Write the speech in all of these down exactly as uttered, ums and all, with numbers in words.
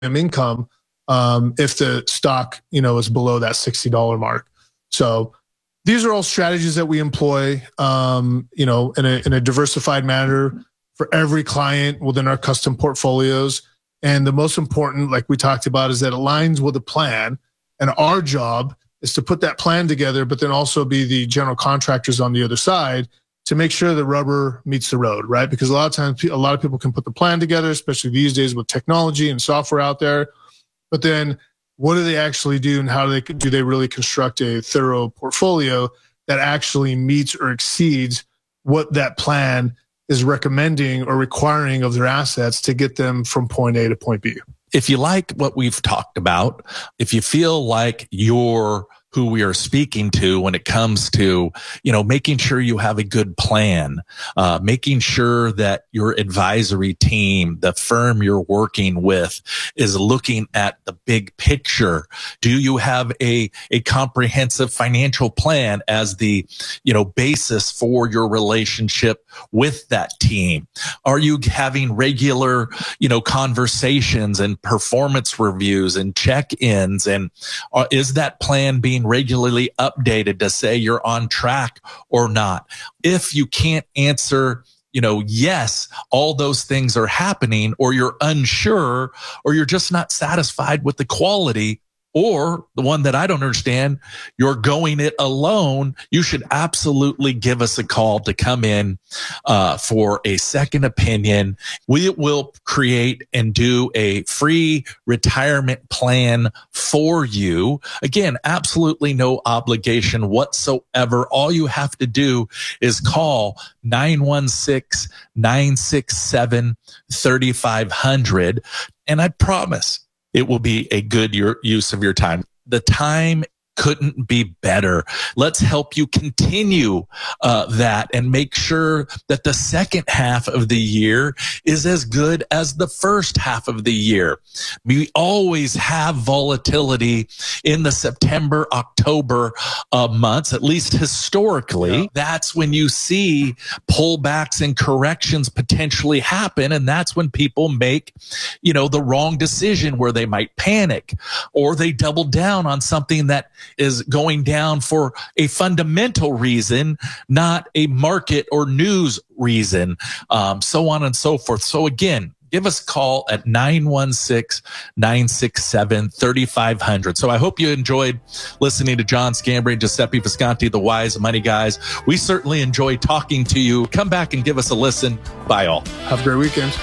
income um, if the stock, you know, is below that sixty dollars mark. So these are all strategies that we employ, um, you know, in a, in a diversified manner for every client within our custom portfolios. And the most important, like we talked about, is that it aligns with a plan. And our job is to put that plan together, but then also be the general contractors on the other side to make sure the rubber meets the road, right? Because a lot of times, a lot of people can put the plan together, especially these days with technology and software out there. But then what do they actually do, and how do they, do they really construct a thorough portfolio that actually meets or exceeds what that plan is recommending or requiring of their assets to get them from point A to point B? If you like what we've talked about, if you feel like you're who we are speaking to when it comes to, you know, making sure you have a good plan, uh, making sure that your advisory team, the firm you're working with, is looking at the big picture. Do you have a, a comprehensive financial plan as the, you know, basis for your relationship with that team? Are you having regular, you know, conversations and performance reviews and check-ins? And uh, is that plan being regularly updated to say you're on track or not? If you can't answer, you know, yes, all those things are happening, or you're unsure, or you're just not satisfied with the quality, or the one that I don't understand, you're going it alone, you should absolutely give us a call to come in uh, for a second opinion. We will create and do a free retirement plan for you. Again, absolutely no obligation whatsoever. All you have to do is call nine one six, nine six seven, three five zero zero. And I promise it will be a good use of your time. The time couldn't be better. Let's help you continue uh, that and make sure that the second half of the year is as good as the first half of the year. We always have volatility in the September, October uh, months, at least historically. Yeah. That's when you see pullbacks and corrections potentially happen. And that's when people make, you know, the wrong decision, where they might panic or they double down on something that is going down for a fundamental reason, not a market or news reason, um, so on and so forth. So again, give us a call at nine one six, nine six seven, three five zero zero. So I hope you enjoyed listening to John Scambray and Giuseppe Visconti, the Wise Money Guys. We certainly enjoy talking to you. Come back and give us a listen. Bye all. Have a great weekend.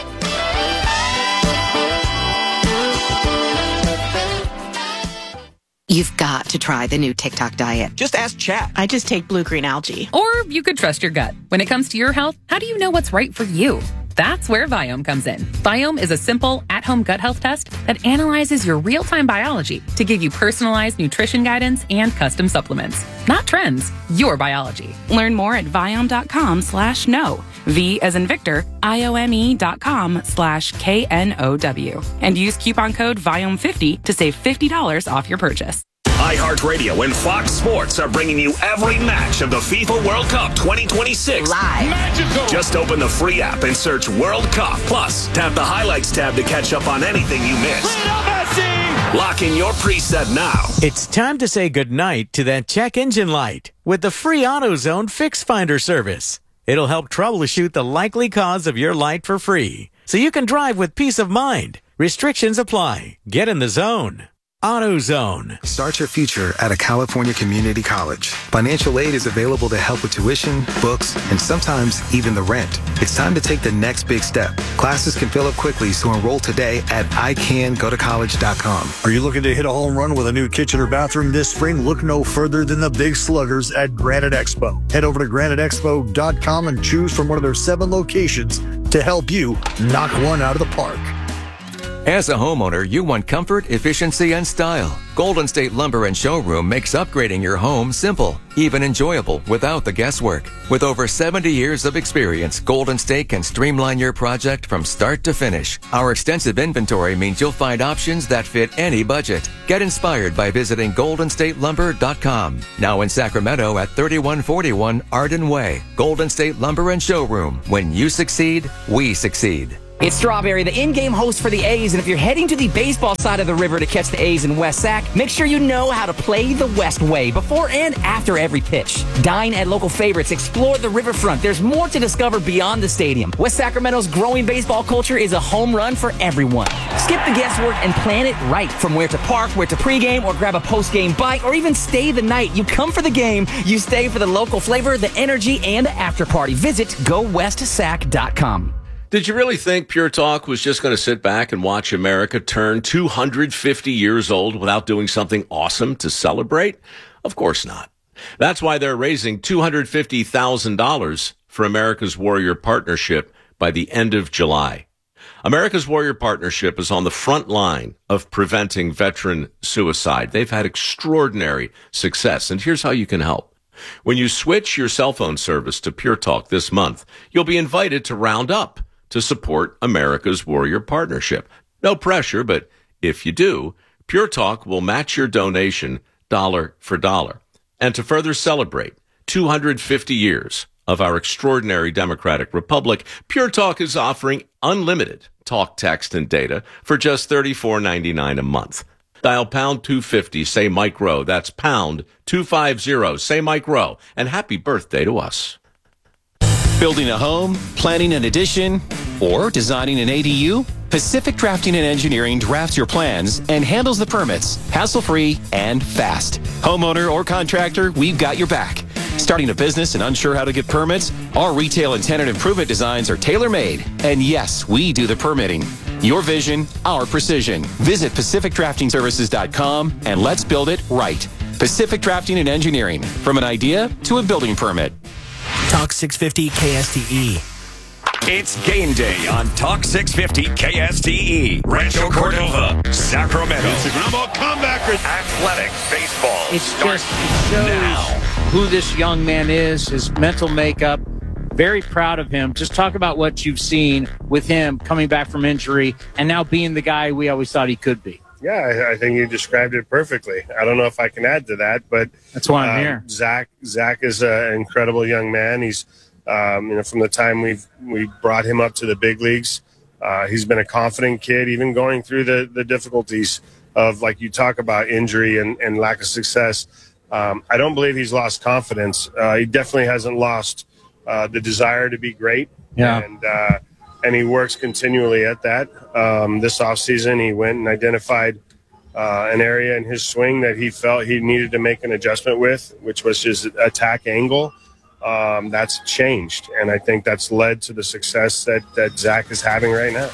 You've got to try the new TikTok diet. Just ask Chat. I just take blue green algae. Or you could trust your gut. When it comes to your health, how do you know what's right for you? That's where Viome comes in. Viome is a simple, at-home gut health test that analyzes your real-time biology to give you personalized nutrition guidance and custom supplements. Not trends, your biology. Learn more at Viome.com slash no. V as in Victor, I-O-M-E dot com slash K N O W. And use coupon code Viome fifty to save fifty dollars off your purchase. iHeartRadio and Fox Sports are bringing you every match of the FIFA World Cup twenty twenty-six. Live. Magical. Just open the free app and search World Cup. Plus, tap the highlights tab to catch up on anything you missed. Lock in your preset now. It's time to say goodnight to that check engine light with the free AutoZone Fix Finder service. It'll help troubleshoot the likely cause of your light for free, so you can drive with peace of mind. Restrictions apply. Get in the zone. AutoZone. Start your future at a California community college. Financial aid is available to help with tuition, books, and sometimes even the rent. It's time to take the next big step. Classes can fill up quickly, so enroll today at I can go to college dot com. Are you looking to hit a home run with a new kitchen or bathroom this spring? Look no further than the Big Sluggers at Granite Expo. Head over to granite expo dot com and choose from one of their seven locations to help you knock one out of the park. As a homeowner, you want comfort, efficiency, and style. Golden State Lumber and Showroom makes upgrading your home simple, even enjoyable, without the guesswork. With over seventy years of experience, Golden State can streamline your project from start to finish. Our extensive inventory means you'll find options that fit any budget. Get inspired by visiting golden state lumber dot com. Now in Sacramento at thirty-one forty-one Arden Way. Golden State Lumber and Showroom. When you succeed, we succeed. It's Strawberry, the in-game host for the A's, and if you're heading to the baseball side of the river to catch the A's in West Sac, make sure you know how to play the West way before and after every pitch. Dine at local favorites, explore the riverfront. There's more to discover beyond the stadium. West Sacramento's growing baseball culture is a home run for everyone. Skip the guesswork and plan it right. From where to park, where to pregame, or grab a post-game bite, or even stay the night. You come for the game, you stay for the local flavor, the energy, and the after party. Visit go west sac dot com. Did you really think Pure Talk was just going to sit back and watch America turn two hundred fifty years old without doing something awesome to celebrate? Of course not. That's why they're raising two hundred fifty thousand dollars for America's Warrior Partnership by the end of July. America's Warrior Partnership is on the front line of preventing veteran suicide. They've had extraordinary success, and here's how you can help. When you switch your cell phone service to Pure Talk this month, you'll be invited to round up to support America's Warrior Partnership. No pressure, but if you do, Pure Talk will match your donation dollar for dollar. And to further celebrate two hundred fifty years of our extraordinary democratic republic, Pure Talk is offering unlimited talk, text, and data for just thirty-four ninety-nine a month. Dial pound two fifty, say Mike Rowe. That's pound two fifty, say Mike Rowe. And happy birthday to us. Building a home, planning an addition, or designing an A D U? Pacific Drafting and Engineering drafts your plans and handles the permits, hassle-free and fast. Homeowner or contractor, we've got your back. Starting a business and unsure how to get permits? Our retail and tenant improvement designs are tailor-made. And yes, we do the permitting. Your vision, our precision. Visit pacific drafting services dot com and let's build it right. Pacific Drafting and Engineering, from an idea to a building permit. Talk six fifty K S T E. It's game day on Talk six fifty K S T E. Rancho Cordova, Sacramento. Instagram comebacker. Athletic baseball. It's just it shows now who this young man is, his mental makeup. Very proud of him. Just talk about what you've seen with him coming back from injury and now being the guy we always thought he could be. Yeah, I, I think you described it perfectly. I don't know if I can add to that, but that's why I'm uh, here. Zach, Zach is an incredible young man. He's, um, you know, from the time we've we brought him up to the big leagues, uh, he's been a confident kid, even going through the the difficulties of, like you talk about, injury and, and lack of success. Um, I don't believe he's lost confidence. Uh, he definitely hasn't lost uh, the desire to be great. Yeah. And uh, and he works continually at that. Um, this offseason, he went and identified uh, an area in his swing that he felt he needed to make an adjustment with, which was his attack angle. Um, that's changed, and I think that's led to the success that, that Zach is having right now.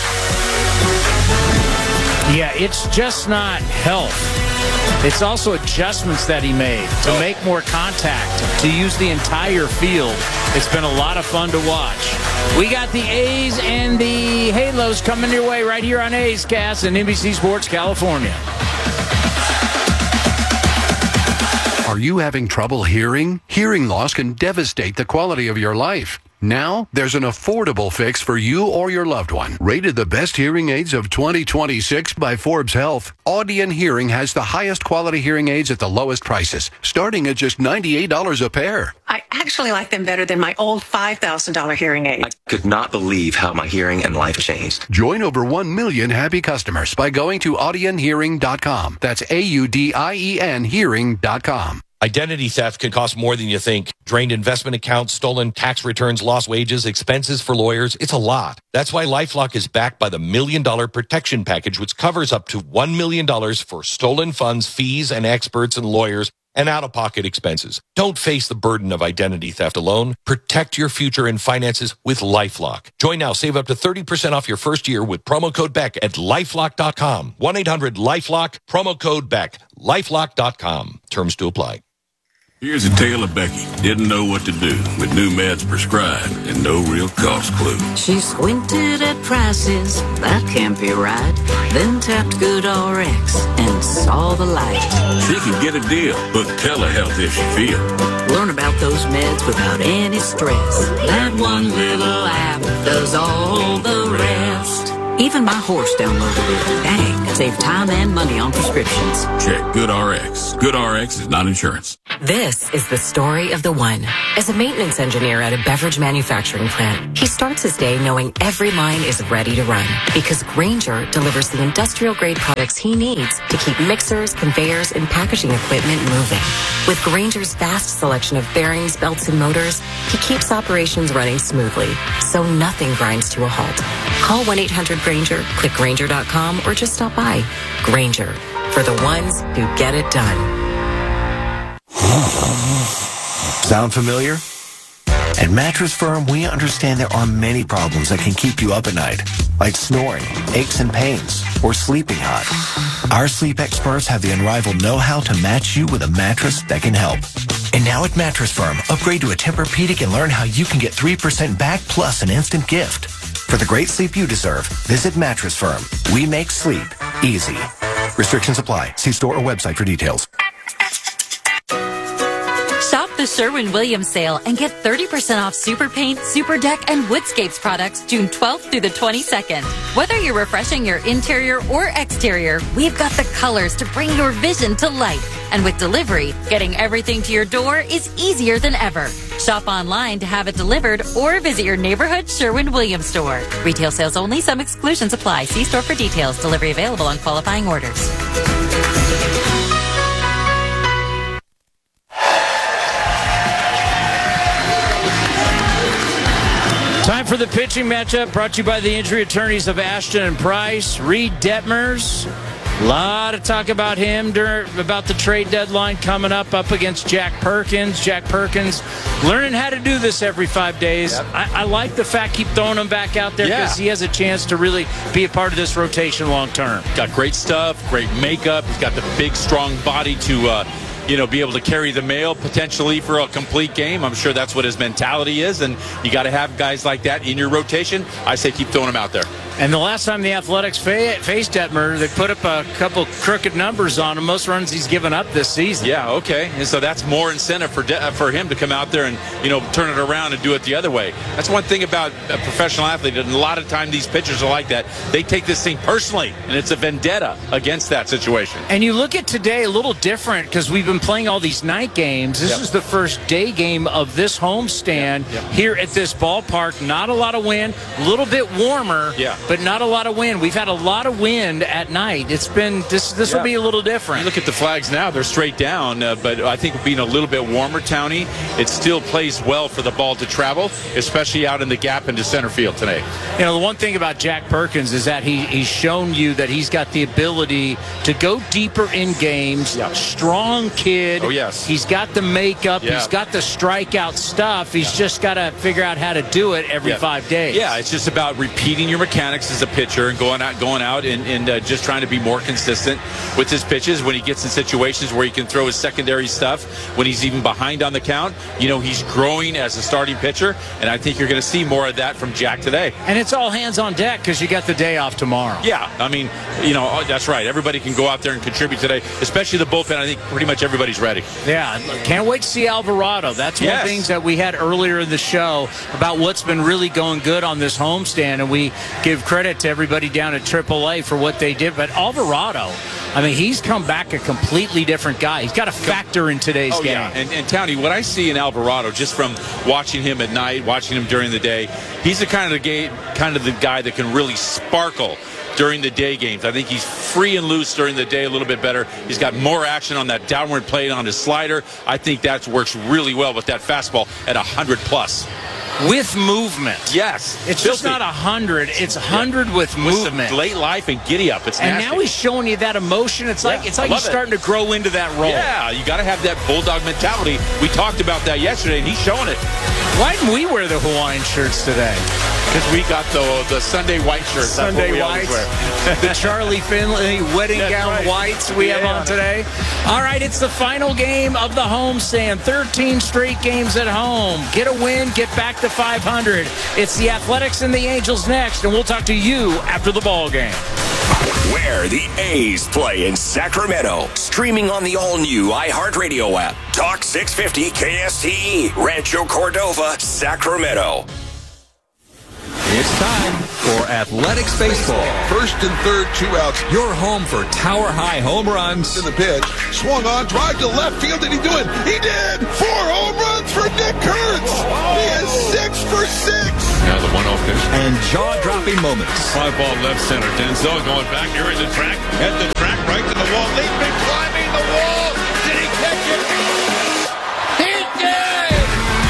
Yeah, it's just not health. It's also adjustments that he made to make more contact, to use the entire field. It's been a lot of fun to watch. We got the A's and the Halos coming your way right here on A's Cast and N B C Sports California. Are you having trouble hearing? Hearing loss can devastate the quality of your life. Now, there's an affordable fix for you or your loved one. Rated the best hearing aids of twenty twenty-six by Forbes Health, Audion Hearing has the highest quality hearing aids at the lowest prices, starting at just ninety-eight dollars a pair. I actually like them better than my old five thousand dollars hearing aid. I could not believe how my hearing and life changed. Join over one million happy customers by going to audion hearing dot com. That's A U D I E N hearing dot com. Identity theft can cost more than you think. Drained investment accounts, stolen tax returns, lost wages, expenses for lawyers. It's a lot. That's why LifeLock is backed by the Million Dollar Protection Package, which covers up to one million dollars for stolen funds, fees, and experts and lawyers, and out-of-pocket expenses. Don't face the burden of identity theft alone. Protect your future and finances with LifeLock. Join now. Save up to thirty percent off your first year with promo code Beck at lifelock dot com. one eight hundred lifelock, promo code Beck, lifelock dot com. Terms to apply. Here's a tale of Becky. Didn't know what to do with new meds prescribed and no real cost clue. She squinted at prices, that can't be right. Then tapped GoodRx and saw the light. She can get a deal. Book telehealth if she feel. Learn about those meds without any stress. That one little app does all the rest. Even my horse downloaded it. Dang, save time and money on prescriptions. Check GoodRx. GoodRx is not insurance. This is the story of the one. As a maintenance engineer at a beverage manufacturing plant, he starts his day knowing every line is ready to run because Grainger delivers the industrial-grade products he needs to keep mixers, conveyors, and packaging equipment moving. With Grainger's vast selection of bearings, belts, and motors, he keeps operations running smoothly, so nothing grinds to a halt. Call one eight hundred Grainger, click Grainger dot com, or just stop by. Grainger, for the ones who get it done. Sound familiar? At Mattress Firm, we understand there are many problems that can keep you up at night, like snoring, aches and pains, or sleeping hot. Our sleep experts have the unrivaled know-how to match you with a mattress that can help. And now at Mattress Firm, upgrade to a Tempur-Pedic and learn how you can get three percent back plus an instant gift. For the great sleep you deserve, visit Mattress Firm. We make sleep easy. Restrictions apply. See store or website for details. Shop the Sherwin-Williams sale and get thirty percent off Super Paint, Super Deck, and Woodscapes products June twelfth through the twenty-second. Whether you're refreshing your interior or exterior, we've got the colors to bring your vision to life. And with delivery, getting everything to your door is easier than ever. Shop online to have it delivered or visit your neighborhood Sherwin-Williams store. Retail sales only. Some exclusions apply. See store for details. Delivery available on qualifying orders. Time for the pitching matchup brought to you by the injury attorneys of Ashton and Price. Reed Detmers. A lot of talk about him during, about the trade deadline coming up, up against Jack Perkins. Jack Perkins learning how to do this every five days. Yep. I, I like the fact keep throwing him back out there because yeah. he has a chance to really be a part of this rotation long term. Got great stuff, great makeup. He's got the big, strong body to uh, you know, be able to carry the mail potentially for a complete game. I'm sure that's what his mentality is, and you got to have guys like that in your rotation. I say keep throwing them out there. And the last time the Athletics fa- faced Detmer, they put up a couple crooked numbers on him. Most runs he's given up this season. Yeah, okay. And so that's more incentive for De- for him to come out there and, you know, turn it around and do it the other way. That's one thing about a professional athlete, and a lot of time these pitchers are like that. They take this thing personally, and it's a vendetta against that situation. And you look at today a little different because we've been playing all these night games. This yep. is the first day game of this homestand yep. Yep. here at this ballpark. Not a lot of wind, a little bit warmer, yeah. but not a lot of wind. We've had a lot of wind at night. It's been this. This yep. will be a little different. You look at the flags now; they're straight down. Uh, but I think being a little bit warmer, Townie, it still plays well for the ball to travel, especially out in the gap into center field today. You know, the one thing about Jack Perkins is that he he's shown you that he's got the ability to go deeper in games. Yep. Strong kid. Oh, yes. He's got the makeup. Yeah. He's got the strikeout stuff. He's yeah. just got to figure out how to do it every yeah. five days. Yeah, it's just about repeating your mechanics as a pitcher and going out going out and, and uh, just trying to be more consistent with his pitches when he gets in situations where he can throw his secondary stuff when he's even behind on the count. You know, he's growing as a starting pitcher, and I think you're going to see more of that from Jack today. And it's all hands on deck because you got the day off tomorrow. Yeah, I mean, you know, that's right. Everybody can go out there and contribute today, especially the bullpen. I think pretty much everybody's ready. Yeah, can't wait to see Alvarado. That's one yes. of the things that we had earlier in the show about what's been really going good on this homestand, and we give credit to everybody down at triple A for what they did. But Alvarado, I mean, he's come back a completely different guy. He's got a factor in today's oh, game. Yeah. And, and Townie, what I see in Alvarado, just from watching him at night, watching him during the day, he's the kind of the game, kind of the guy that can really sparkle during the day games. I think he's free and loose during the day a little bit better. He's got more action on that downward plate on his slider. I think that works really well with that fastball at one hundred plus. With movement. Yes. It's filthy. Just not one hundred. It's one hundred yeah. with movement. With some late life and giddy up. It's and nasty. now he's showing you that emotion. It's like yeah, it's like he's starting it. to grow into that role. Yeah, you got to have that bulldog mentality. We talked about that yesterday, and he's showing it. Why didn't we wear the Hawaiian shirts today? Because we got the the Sunday white shirts. Sunday That's what we whites. Wear. The Charlie Finley wedding That's gown right. whites we yeah. have on today. All right, it's the final game of the homestand. thirteen straight games at home. Get a win, get back to five hundred. It's the Athletics and the Angels next, and we'll talk to you after the ball game. Where the A's play in Sacramento. Streaming on the all-new iHeartRadio app. Talk six fifty K S T E. Rancho Cordova, Sacramento. It's time for Athletics Baseball. First and third, two outs. Your home for Tower High home runs. In the pitch, swung on, drive to left field. Did he do it? He did! Four home runs for Nick Kurtz. He is six for six. Now the one oh pitch. And jaw-dropping moments. Fly ball left center. Denzel going back here in the track. At the track, right to the wall. Leaping, climbing the wall. Did he catch it? He did!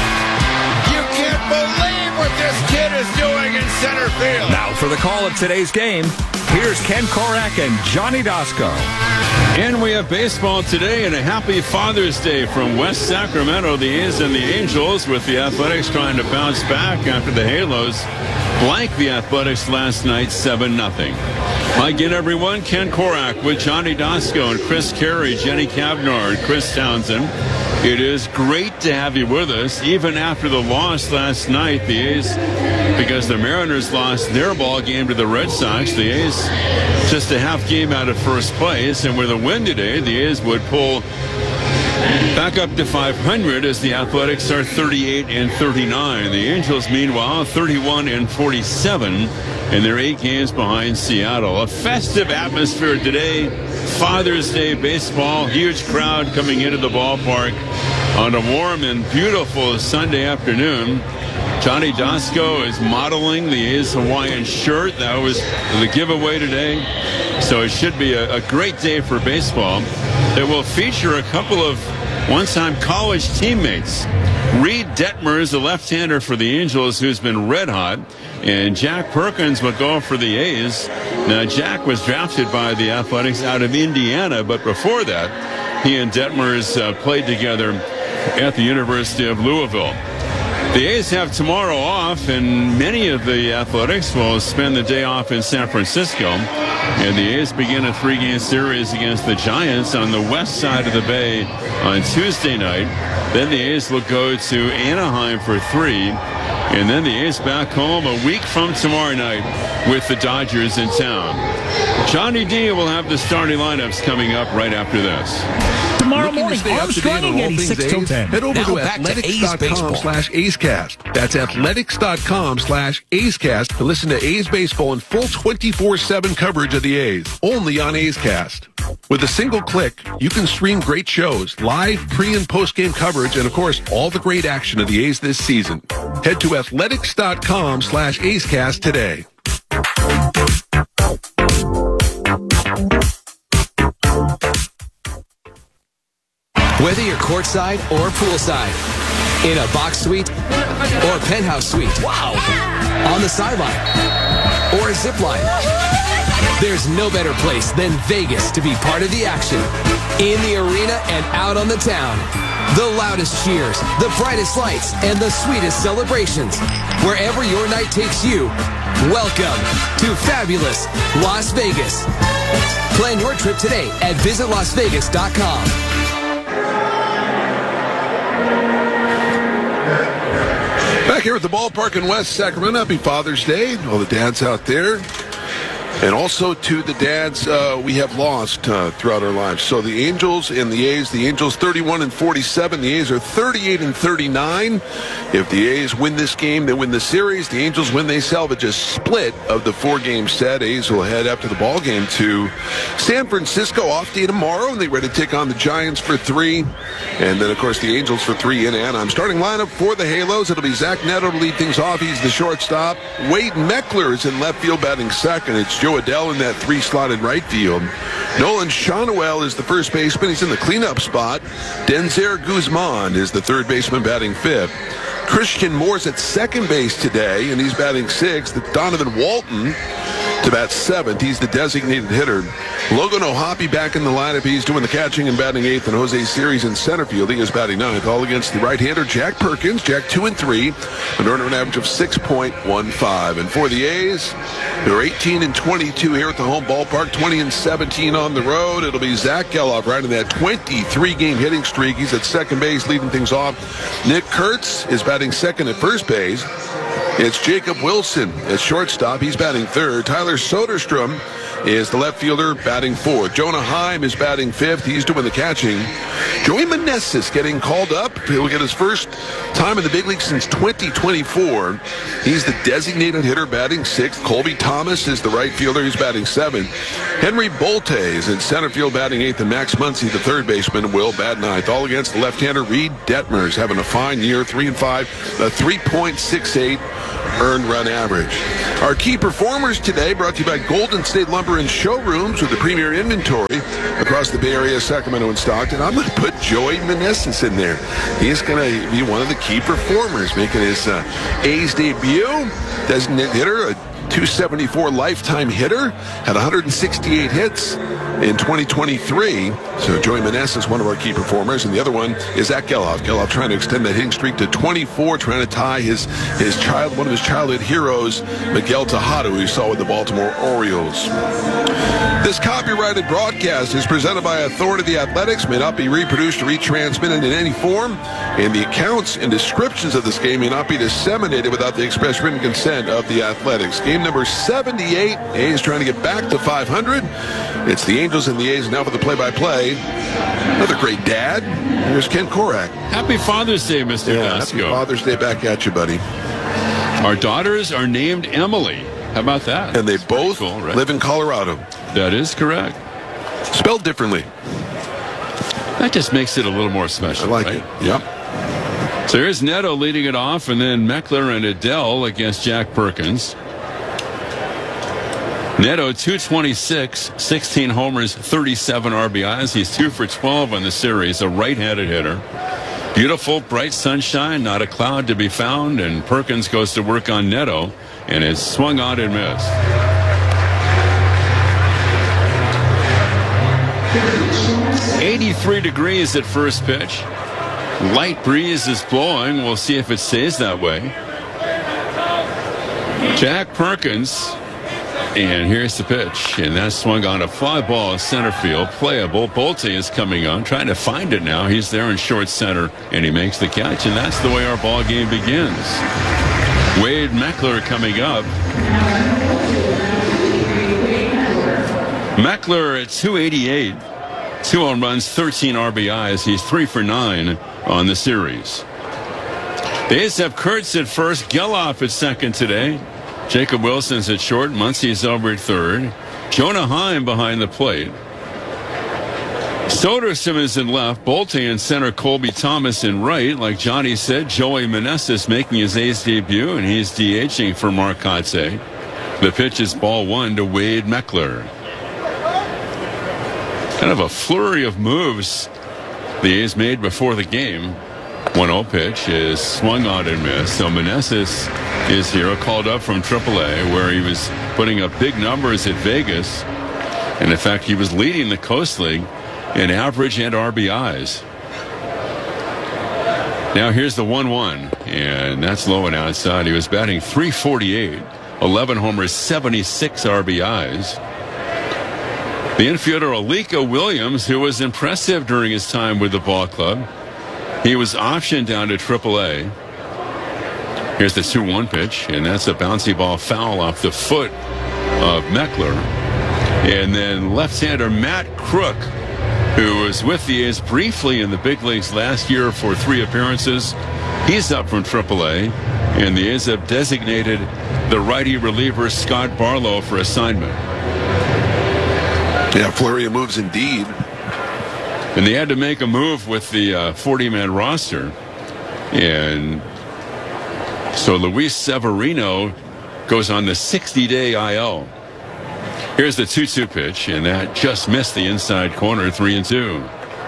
You can't believe what this kid is doing in center field. Now for the call of today's game, here's Ken Korak and Johnny Dasco. And we have baseball today, and a happy Father's Day from West Sacramento. The A's and the Angels, with the Athletics trying to bounce back after the Halos blanked the Athletics last night seven nothing. Again, everyone, Ken Korak with Johnny Dasco and Chris Carey, Jenny Cavnar, and Chris Townsend. It is great to have you with us, even after the loss last night. The A's, because the Mariners lost their ball game to the Red Sox, the A's just a half game out of first place, and with a win today, the A's would pull back up to five hundred as the Athletics are thirty-eight and thirty-nine. The Angels, meanwhile, thirty-one and forty-seven, and they're eight games behind Seattle. A festive atmosphere today. Father's Day baseball, huge crowd coming into the ballpark on a warm and beautiful Sunday afternoon. Johnny Dasco is modeling the A's Hawaiian shirt. That was the giveaway today. So it should be a, a great day for baseball that will feature a couple of one-time college teammates. Reed Detmer is the left-hander for the Angels, who's been red hot, and Jack Perkins will go for the A's. Now, Jack was drafted by the Athletics out of Indiana, but before that, he and Detmers uh, played together at the University of Louisville. The A's have tomorrow off, and many of the Athletics will spend the day off in San Francisco. And the A's begin a three-game series against the Giants on the west side of the Bay on Tuesday night. Then the A's will go to Anaheim for three. And then the A's back home a week from tomorrow night with the Dodgers in town. Johnny D will have the starting lineups coming up right after this. Tomorrow morning, Armstrong at six till ten. Head over now to athletics.com slash A'scast. That's athletics.com slash A'scast to listen to A's baseball in full twenty-four seven coverage of the A's, only on A'scast. With a single click, you can stream great shows, live pre- and post-game coverage, and, of course, all the great action of the A's this season. Head to athletics.com slash A'scast today. Whether you're courtside or poolside, in a box suite or a penthouse suite, wow, on the sideline or a zip line, there's no better place than Vegas to be part of the action. In the arena and out on the town, the loudest cheers, the brightest lights, and the sweetest celebrations. Wherever your night takes you, welcome to fabulous Las Vegas. Plan your trip today at visit las vegas dot com. Back here at the ballpark in West Sacramento, happy Father's Day. All the dads out there. And also to the dads uh, we have lost uh, throughout our lives. So the Angels and the A's, the Angels thirty-one and forty-seven. The A's are thirty-eight and thirty-nine. If the A's win this game, they win the series. The Angels win, they salvage a split of the four-game set. A's will head after the ball game to San Francisco, off day tomorrow, and they ready to take on the Giants for three. And then, of course, the Angels for three in Anaheim. Starting lineup for the Halos, it'll be Zach Neto to lead things off. He's the shortstop. Wade Meckler is in left field batting second. It's Joe Adell in that three-slotted right field. Nolan Shawnuel is the first baseman. He's in the cleanup spot. Denzer Guzman is the third baseman batting fifth. Christian Moore's at second base today, and he's batting sixth. Donovan Walton to bat seventh. He's the designated hitter. Logan O'Hoppe back in the lineup. He's doing the catching and batting eighth. And Jose Siri in center field. He is batting ninth. All against the right-hander Jack Perkins. Jack two and three. An earner an average of six point one five. And for the A's, they're eighteen and twenty-two here at the home ballpark. twenty and seventeen on the road. It'll be Zach Geloff right in that twenty-three game hitting streak. He's at second base leading things off. Nick Kurtz is batting second at first base. It's Jacob Wilson at shortstop. He's batting third. Tyler Soderstrom is the left fielder batting fourth. Jonah Heim is batting fifth. He's doing the catching. Joey Meneses getting called up. He'll get his first time in the big league since twenty twenty-four. He's the designated hitter batting sixth. Colby Thomas is the right fielder. He's batting seventh. Henry Bolte is in center field batting eighth. And Max Muncy, the third baseman, will bat ninth. All against the left-hander Reed Detmers, having a fine year, three and five, a three point six eight earned run average. Our key performers today brought to you by Golden State Lumber and Showrooms with the premier inventory across the Bay Area, Sacramento, and Stockton. I'm going to put Joey Meneses in there. He's going to be one of the key performers, making his uh, A's debut. Designated hitter, a two seventy-four lifetime hitter, had one hundred sixty-eight hits in twenty twenty-three. So Joey Meneses, one of our key performers, and the other one is Zach Geloff. Geloff trying to extend that hitting streak to twenty-four, trying to tie his his child, one of his childhood heroes, Miguel Tejada, who he saw with the Baltimore Orioles. This copyrighted broadcast is presented by Authority of the Athletics, may not be reproduced or retransmitted in any form, and the accounts and descriptions of this game may not be disseminated without the express written consent of the Athletics. Game number seventy-eight, A's trying to get back to five hundred. It's the Angels and the A's now for the play-by-play. Another great dad. Here's Ken Korak. Happy Father's Day, Mister Yeah, Dasko. happy Father's Day back at you, buddy. Our daughters are named Emily. How about that? And they That's both cool, right? live in Colorado. That is correct. Spelled differently. That just makes it a little more special. I like right? it. Yep. So here's Neto leading it off, and then Meckler and Adell against Jack Perkins. Neto, two twenty-six, sixteen homers, thirty-seven R B Is. He's two for twelve on the series, a right-handed hitter. Beautiful, bright sunshine, not a cloud to be found, and Perkins goes to work on Neto, and it's swung on and missed. eighty-three degrees at first pitch. Light breeze is blowing. We'll see if it stays that way. Jack Perkins. And here's the pitch, and that's swung on a fly ball in center field, playable. Bolte is coming on, trying to find it now. He's there in short center, and he makes the catch, and that's the way our ball game begins. Wade Meckler coming up. Meckler at two eighty-eight, two home runs, thirteen R B Is. He's three for nine on the series. The A's have Kurtz at first, Geloff at second today. Jacob Wilson's at short. Muncy's over at third. Jonah Heim behind the plate. Soderstrom is in left. Bolte in center. Colby Thomas in right. Like Johnny said, Joey Meneses making his A's debut, and he's DHing for Mark Kotsay. The pitch is ball one to Wade Meckler. Kind of a flurry of moves the A's made before the game. one oh pitch is swung on and missed. So Meneses is here, called up from triple A, where he was putting up big numbers at Vegas. And in fact, he was leading the Coast League in average and R B Is. Now here's the one one, and that's low and outside. He was batting three forty-eight, eleven homers, seventy-six R B Is. The infielder Alika Williams, who was impressive during his time with the ball club, he was optioned down to triple A. Here's the two one pitch, and that's a bouncy ball foul off the foot of Meckler. And then left-hander Matt Crook, who was with the A's briefly in the big leagues last year for three appearances. He's up from triple A, and the A's have designated the righty reliever Scott Barlow for assignment. Yeah, flurry of moves indeed. And they had to make a move with the forty-man uh, roster. And so Luis Severino goes on the sixty-day I L. Here's the two two pitch, and that just missed the inside corner, three and two.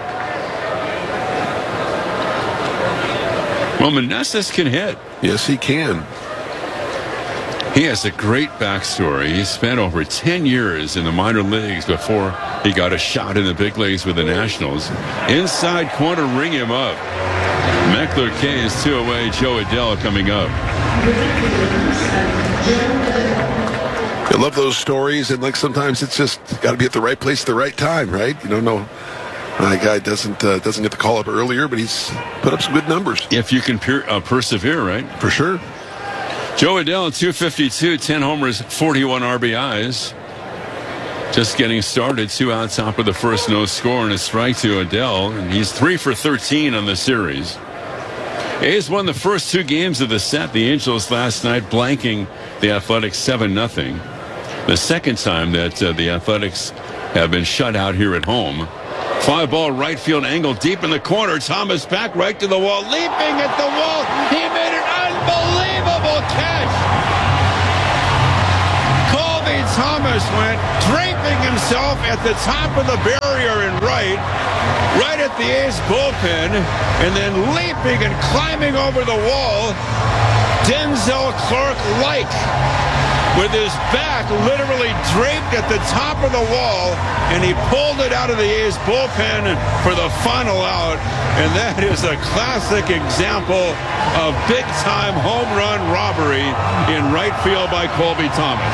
Well, Meneses can hit. Yes, he can. He has a great backstory. He spent over ten years in the minor leagues before he got a shot in the big leagues with the Nationals. Inside corner, ring him up. Meckler K's two away. Joe Adell coming up. I love those stories, and like sometimes it's just got to be at the right place at the right time, right? You don't know. My guy doesn't uh, doesn't get the call up earlier, but he's put up some good numbers. If you can per- uh, persevere, right? For sure. Joe Adell, two fifty-two, ten homers, forty-one R B Is. just getting started. Two out top of the first, no score, and a strike to Adell. And he's three for thirteen on the series. A's won the first two games of the set. The Angels last night blanking the Athletics seven nothing. The second time that uh, the Athletics have been shut out here at home. Fly ball right field angle deep in the corner. Thomas back right to the wall. Leaping at the wall. He made an unbelievable catch. Colby Thomas went draping himself at the top of the barrier in right. Right at the A's bullpen. And then leaping and climbing over the wall. Denzel Clark-like. With his back literally draped at the top of the wall, and he pulled it out of the A's bullpen for the final out. And that is a classic example of big-time home run robbery in right field by Colby Thomas.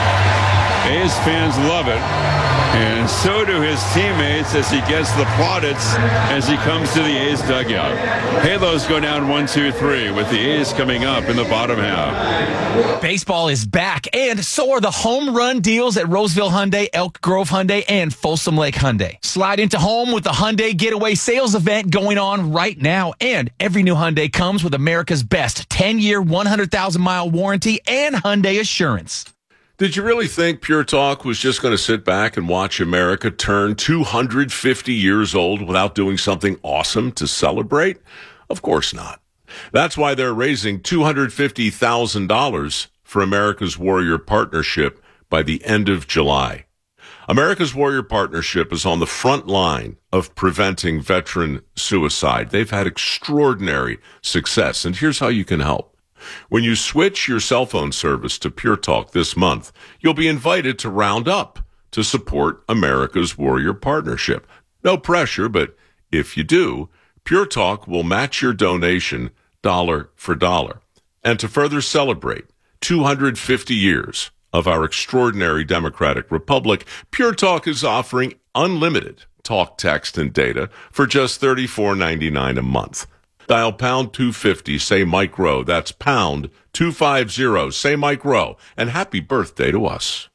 A's fans love it, and so do his teammates as he gets the plaudits as he comes to the A's dugout. Halos go down one, two, three, with the A's coming up in the bottom half. Baseball is back, and so are the home run deals at Roseville Hyundai, Elk Grove Hyundai, and Folsom Lake Hyundai. Slide into home with the Hyundai Getaway Sales event going on right now, and every new Hyundai comes with America's best ten-year, one hundred thousand mile warranty and Hyundai Assurance. Did you really think Pure Talk was just going to sit back and watch America turn two hundred fifty years old without doing something awesome to celebrate? Of course not. That's why they're raising two hundred fifty thousand dollars for America's Warrior Partnership by the end of July. America's Warrior Partnership is on the front line of preventing veteran suicide. They've had extraordinary success, and here's how you can help. When you switch your cell phone service to Pure Talk this month, you'll be invited to round up to support America's Warrior Partnership. No pressure, but if you do, Pure Talk will match your donation dollar for dollar. And to further celebrate two hundred fifty years of our extraordinary democratic republic, Pure Talk is offering unlimited talk, text, and data for just thirty-four ninety-nine a month. Dial pound two fifty, say Mike Rowe. That's pound two fifty, say Mike Rowe. And happy birthday to us.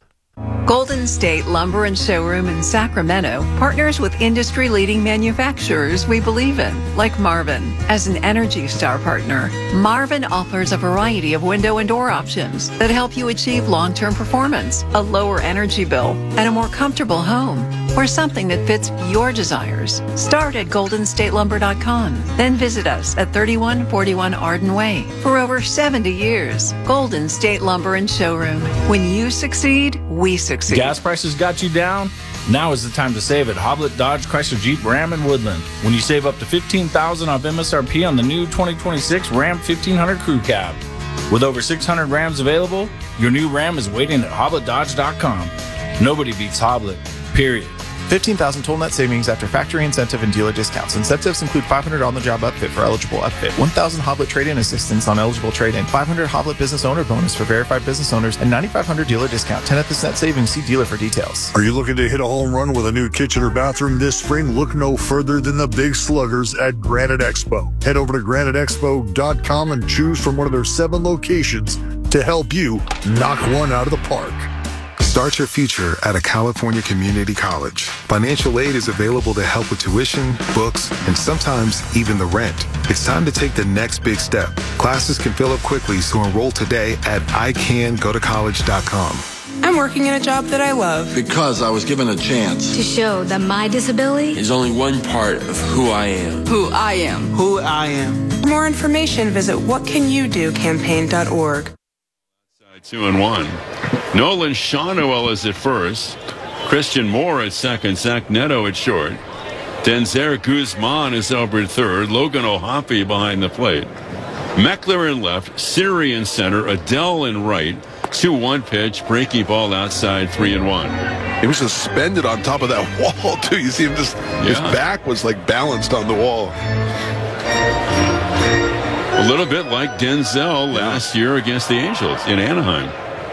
Golden State Lumber and Showroom in Sacramento partners with industry-leading manufacturers we believe in, like Marvin. As an Energy Star partner, Marvin offers a variety of window and door options that help you achieve long-term performance, a lower energy bill, and a more comfortable home, or something that fits your desires. Start at golden state lumber dot com, then visit us at thirty-one forty-one Arden Way. For over seventy years, Golden State Lumber and Showroom. When you succeed, we succeed. Gas prices got you down? Now is the time to save at Hoblet Dodge Chrysler Jeep Ram in Woodland. When you save up to fifteen thousand dollars off M S R P on the new twenty twenty-six Ram fifteen hundred Crew Cab. With over six hundred Rams available, your new Ram is waiting at hoblet dodge dot com. Nobody beats Hoblet, period. fifteen thousand total net savings after factory incentive and dealer discounts. Incentives include five hundred on-the-job upfit for eligible upfit, one thousand Hoblet trade-in assistance on eligible trade-in, five hundred Hoblet business owner bonus for verified business owners, and ninety-five hundred dealer discount. ten percent savings. See dealer for details. Are you looking to hit a home run with a new kitchen or bathroom this spring? Look no further than the Big Sluggers at Granite Expo. Head over to granite expo dot com and choose from one of their seven locations to help you knock one out of the park. Start your future at a California community college. Financial aid is available to help with tuition, books, and sometimes even the rent. It's time to take the next big step. Classes can fill up quickly, so enroll today at i can go to college dot com. I'm working in a job that I love. Because I was given a chance. To show that my disability is only one part of who I am. Who I am. Who I am. For more information, visit what can you do campaign dot org. Two and one. Nolan Shawnuel is at first. Christian Moore at second. Zach Neto at short. Denzer Guzman is over at third. Logan O'Hoppe behind the plate. Meckler in left. Siri in center. Adell in right. two one pitch. Breaking ball outside. three and one. He was suspended on top of that wall, too. You see him just, yeah. His back was like balanced on the wall. A little bit like Denzel last year against the Angels in Anaheim.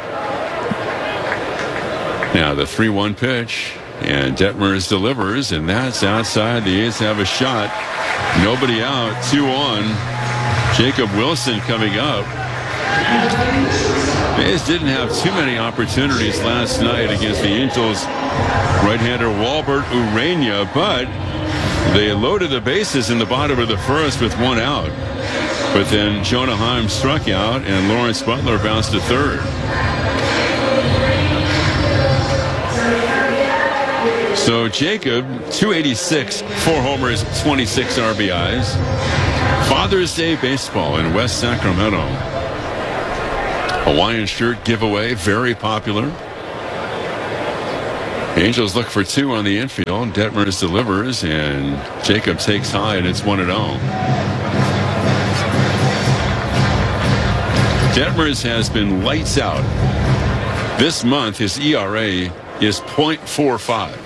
Now the three one pitch, and Detmers delivers, and that's outside. The A's have a shot. Nobody out. two on. Jacob Wilson coming up. A's didn't have too many opportunities last night against the Angels right-hander Walbert Urania, but they loaded the bases in the bottom of the first with one out. But then Jonah Heim struck out, and Lawrence Butler bounced to third. So Jacob, two eighty-six, four homers, twenty-six R B Is. Father's Day baseball in West Sacramento. Hawaiian shirt giveaway, very popular. Angels look for two on the infield. Detmers delivers, and Jacob takes high, and it's one and oh. Detmers has been lights out. This month, his E R A is point four five.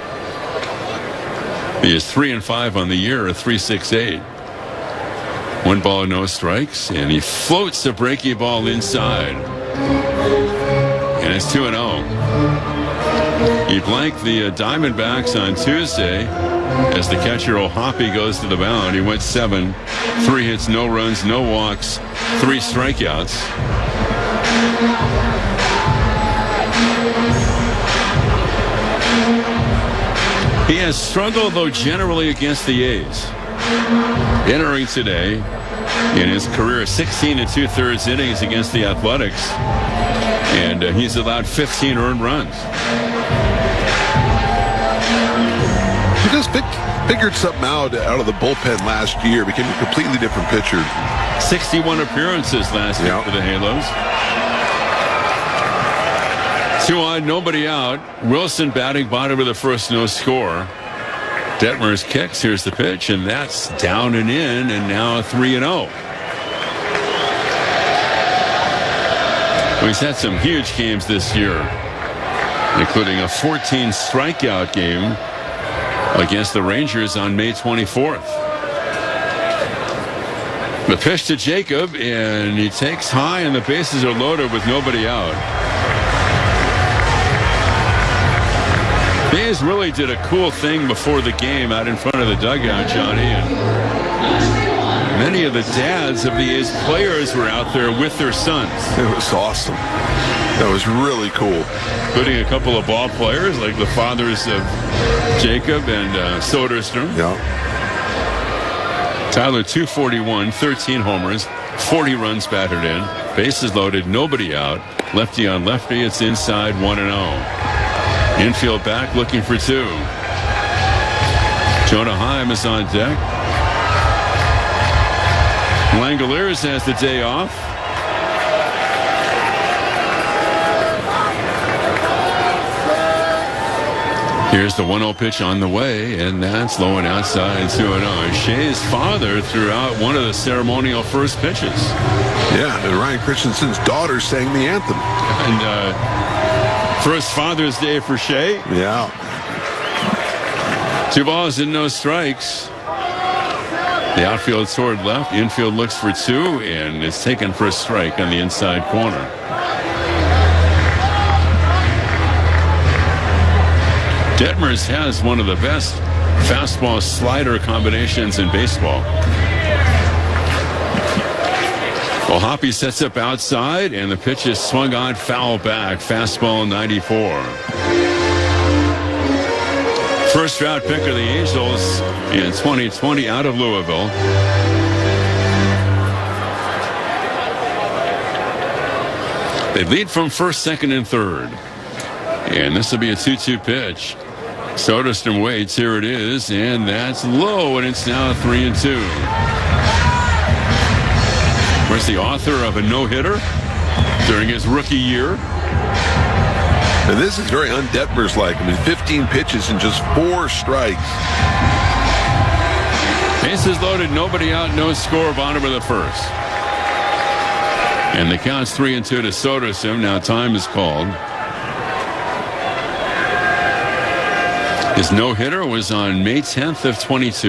He is three and five on the year, a three point six eight. One ball, no strikes, and he floats a breaky ball inside. And it's two and oh. He blanked the uh, Diamondbacks on Tuesday as the catcher O'Hoppe goes to the mound. He went seven, three hits, no runs, no walks, three strikeouts. He has struggled, though, generally against the A's. Entering today in his career, sixteen and two-thirds innings against the Athletics, and uh, he's allowed fifteen earned runs. He just fig- figured something out out of the bullpen last year, became a completely different pitcher. sixty-one appearances last year for the Halos. Two on, nobody out. Wilson batting bottom of the first, no score. Detmers kicks. Here's the pitch, and that's down and in, and now three and oh. Well, he's had some huge games this year, including a fourteen strikeout game against the Rangers on May twenty-fourth. The pitch to Jacob, and he takes high, and the bases are loaded with nobody out. The A's really did a cool thing before the game out in front of the dugout, Johnny. And many of the dads of the A's players were out there with their sons. It was awesome. That was really cool. Including a couple of ball players, like the fathers of Jacob and uh, Soderstrom. Yeah. Tyler, two forty-one, thirteen homers, forty runs batted in. Bases loaded, nobody out. Lefty on lefty, it's inside, one and oh. Infield back, looking for two. Jonah Heim is on deck. Langoliers has the day off. Here's the one oh pitch on the way, and that's low and outside, two and oh. Shea's father threw out one of the ceremonial first pitches. Yeah, and Ryan Christensen's daughter sang the anthem. And uh, first Father's Day for Shea. Yeah. Two balls and no strikes. The outfield toward left. Infield looks for two, and it's taken for a strike on the inside corner. Detmers has one of the best fastball slider combinations in baseball. Well, Hoppe sets up outside, and the pitch is swung on, foul back. Fastball ninety-four. First round pick of the Angels in twenty twenty out of Louisville. They lead from first, second, and third. And this will be a two two pitch. Soderstrom waits. Here it is, and that's low, and it's now three and two. Where's the author of a no-hitter during his rookie year? And this is very un-Detmers-like. I mean, fifteen pitches and just four strikes. Bases loaded, nobody out, no score, bottom of the first. And the count's three and two to Soderstrom. Now time is called. His no-hitter was on May tenth of twenty-two.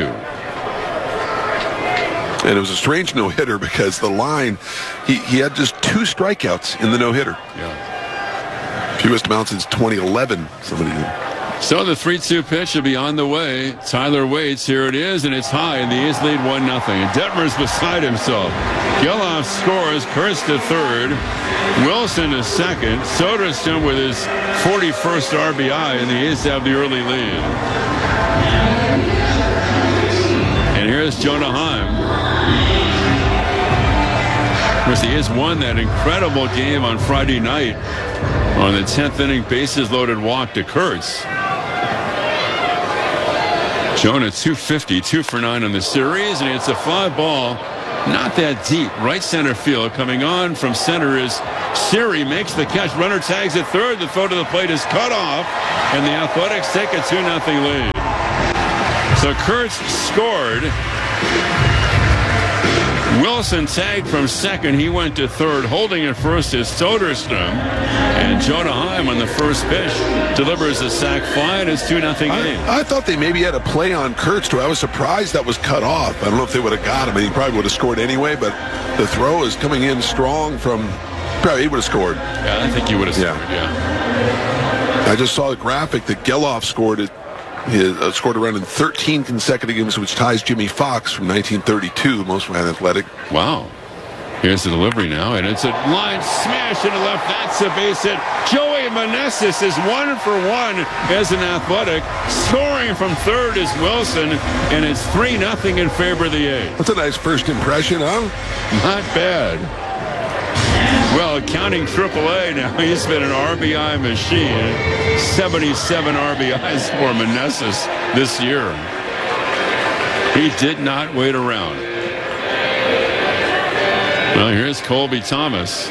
And it was a strange no-hitter because the line, he, he had just two strikeouts in the no-hitter. Yeah. Fewest amount since twenty eleven. Somebody So the three two pitch will be on the way. Tyler waits. Here it is, and it's high, and the A's lead one nothing. And Detmer's beside himself. Geloff scores. Kurtz to third. Wilson to second. Soderstrom with his forty-first R B I, and the A's have the early lead. And here's Jonah Heim. Of course, the A's won that incredible game on Friday night on the tenth inning bases loaded walk to Kurtz. Jonah two fifty, two for nine on the series, and it's a fly ball, not that deep, right center field. Coming on from center is Siri, makes the catch. Runner tags at third. The throw to the plate is cut off, and the Athletics take a two nothing lead. So Kurtz scored. Wilson tagged from second. He went to third. Holding at first is Soderstrom. And Jonah Heim on the first pitch delivers a sac fly, and it's two nothing game. I, I thought they maybe had a play on Kurtz, too. I was surprised that was cut off. I don't know if they would have got him. I mean, he probably would have scored anyway, but the throw is coming in strong from... Probably he would have scored. Yeah, I think he would have scored, yeah. yeah. I just saw a graphic that Geloff scored it. He uh, scored around in thirteen consecutive games, which ties Jimmy Fox from nineteen thirty-two, most man athletic. Wow. Here's the delivery now, and it's a line smash into left. That's a base hit. Joey Meneses is one for one as an Athletic. Scoring from third is Wilson, and it's three nothing in favor of the A's. That's a nice first impression, huh? Not bad. Well, counting triple A now, he's been an R B I machine. seventy-seven R B Is for Meneses this year. He did not wait around. Well, here's Colby Thomas.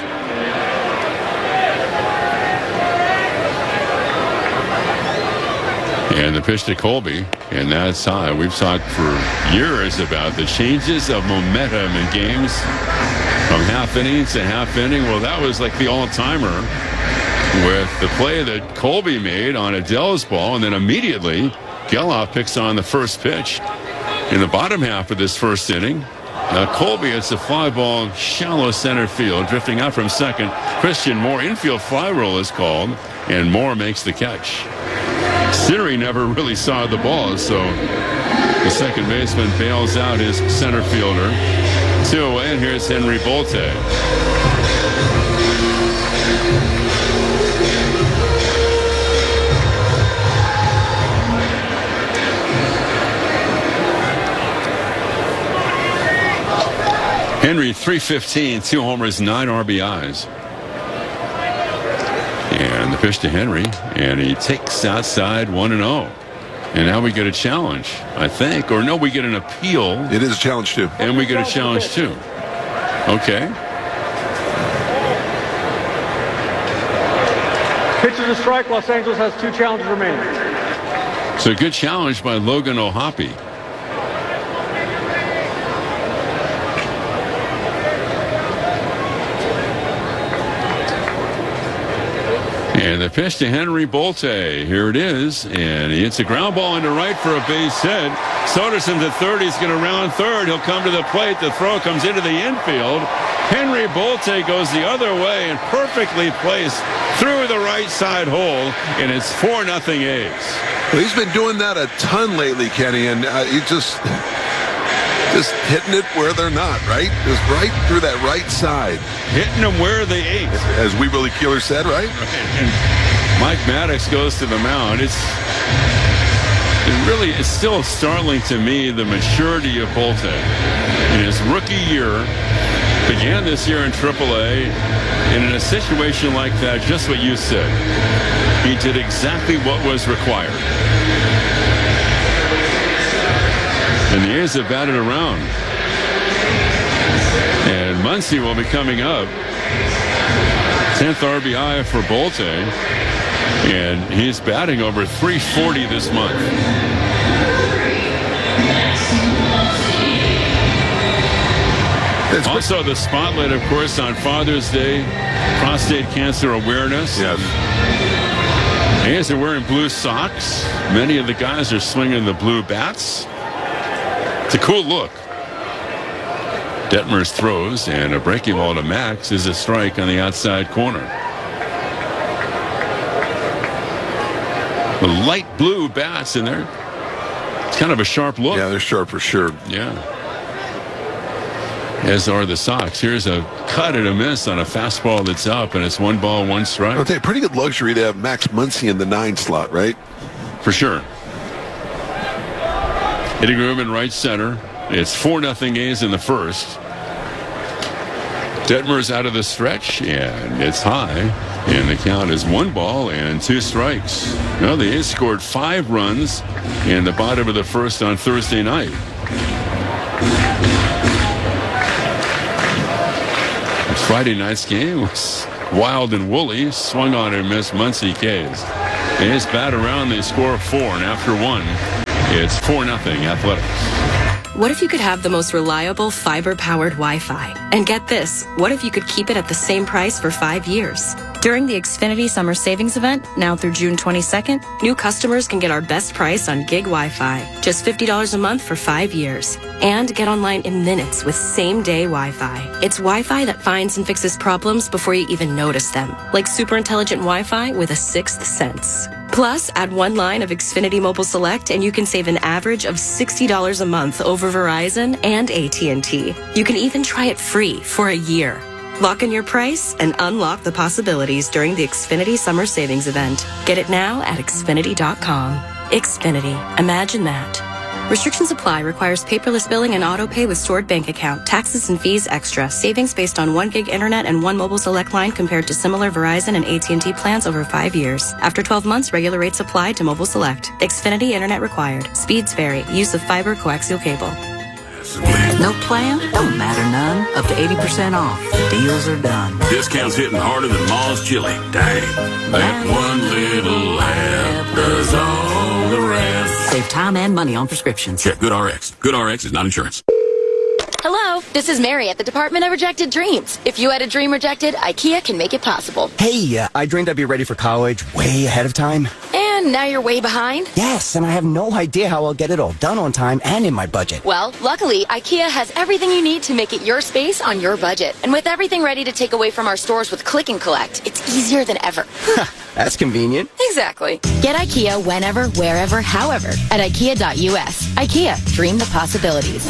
And the pitch to Colby, and that's high. We've talked for years about the changes of momentum in games from half innings to half inning. Well, that was like the all-timer with the play that Colby made on Adele's ball, and then immediately Geloff picks on the first pitch in the bottom half of this first inning. Now Colby, it's a fly ball, shallow center field, drifting out from second. Christian Moore, infield fly roll is called, and Moore makes the catch. Siri never really saw the ball, so the second baseman bails out his center fielder. Two away, and here's Henry Bolte. Henry, three fifteen, two homers, nine R B Is. And the pitch to Henry, and he takes outside one and oh. And now we get a challenge, I think. Or no, we get an appeal. It is a challenge, too. And we get a challenge, too. Okay. Pitches a strike. Los Angeles has two challenges remaining. So good challenge by Logan O'Hoppe. And the pitch to Henry Bolte. Here it is. And he hits a ground ball into right for a base hit. Soderstrom to third. He's going to round third. He'll come to the plate. The throw comes into the infield. Henry Bolte goes the other way and perfectly placed through the right side hole. And it's four nothing A's. Well, he's been doing that a ton lately, Kenny. And uh, he just... Just hitting it where they're not, right? Just right through that right side. Hitting them where they ain't. As we Willie Keeler said, right? Right. And Mike Maddox goes to the mound. It's it really it's still startling to me, the maturity of Bolte. In his rookie year, began this year in triple A, and in a situation like that, just what you said, he did exactly what was required. And the A's have batted around. And Muncy will be coming up. tenth R B I for Bolte. And he's batting over three forty this month. It's also the spotlight, of course, on Father's Day, prostate cancer awareness. Yes. A's are wearing blue socks. Many of the guys are swinging the blue bats. It's a cool look. Detmer's throws, and a breaking ball to Max is a strike on the outside corner. The light blue bats in there. It's kind of a sharp look. Yeah, they're sharp for sure. Yeah. As are the Sox. Here's a cut and a miss on a fastball that's up, and it's one ball, one strike. I'll tell you, pretty good luxury to have Max Muncy in the nine slot, right? For sure. Hitting room in right center. It's four nothing A's in the first. Detmer's out of the stretch, and it's high. And the count is one ball and two strikes. Well, the A's scored five runs in the bottom of the first on Thursday night. Friday night's game was wild and woolly. Swung on and missed Muncy K's. A's bat around, they score four, and after one, it's four nothing Athletics. What if you could have the most reliable fiber-powered Wi-Fi? And get this, what if you could keep it at the same price for five years? During the Xfinity Summer Savings Event, now through June twenty-second, new customers can get our best price on gig Wi-Fi, just fifty dollars a month for five years. And get online in minutes with same-day Wi-Fi. It's Wi-Fi that finds and fixes problems before you even notice them, like super intelligent Wi-Fi with a sixth sense. Plus, add one line of Xfinity Mobile Select and you can save an average of sixty dollars a month over Verizon and A T and T. You can even try it free for a year. Lock in your price and unlock the possibilities during the Xfinity Summer Savings Event. Get it now at Xfinity dot com. Xfinity. Imagine that. Restrictions apply. Requires paperless billing and auto pay with stored bank account. Taxes and fees extra. Savings based on one gig internet and one mobile select line compared to similar Verizon and A T and T plans over five years. After twelve months, regular rates apply to mobile select. Xfinity internet required. Speeds vary. Use of fiber coaxial cable. No plan? Don't matter none. Up to eighty percent off. Deals are done. Discounts hitting harder than Ma's chili. Dang. That one little app does all the rest. Save time and money on prescriptions. Check GoodRx. GoodRx is not insurance. Hello, this is Mary at the Department of Rejected Dreams. If you had a dream rejected, IKEA can make it possible. Hey, uh, I dreamed I'd be ready for college way ahead of time. And now you're way behind? Yes, and I have no idea how I'll get it all done on time and in my budget. Well, luckily, IKEA has everything you need to make it your space on your budget. And with everything ready to take away from our stores with Click and Collect, it's easier than ever. That's convenient. Exactly. Get IKEA whenever, wherever, however at IKEA dot U S. IKEA, dream the possibilities.